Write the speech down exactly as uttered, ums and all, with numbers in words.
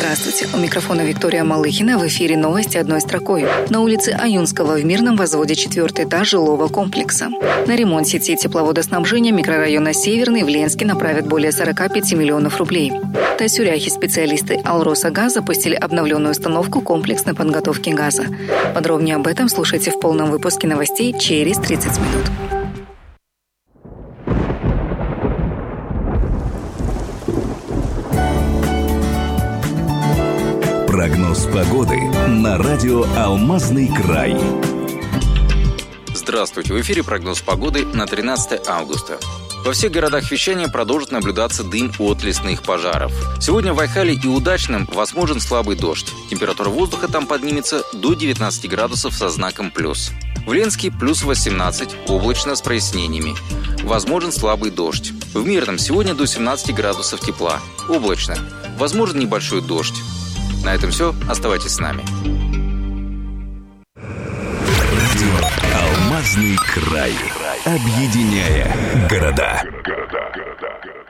Здравствуйте. У микрофона Виктория Малыхина. В эфире новости одной строкой. На улице Аюнского в Мирном возводе четвертый этаж жилого комплекса. На ремонт сети тепловодоснабжения микрорайона Северный в Ленске направят более сорок пять миллионов рублей. В Тасюряхе специалисты Алросагаз запустили обновленную установку комплексной подготовки газа. Подробнее об этом слушайте в полном выпуске новостей через тридцать минут. Прогноз погоды на радио «Алмазный край». Здравствуйте! В эфире прогноз погоды на тринадцатое августа. Во всех городах вещания продолжит наблюдаться дым от лесных пожаров. Сегодня в Айхале и Удачном возможен слабый дождь. Температура воздуха там поднимется до девятнадцати градусов со знаком плюс. В Ленске плюс восемнадцать, облачно с прояснениями. Возможен слабый дождь. В Мирном сегодня до семнадцати градусов тепла. Облачно. Возможен небольшой дождь. На этом все. Оставайтесь с нами. Радио «Алмазный край». Объединяя города.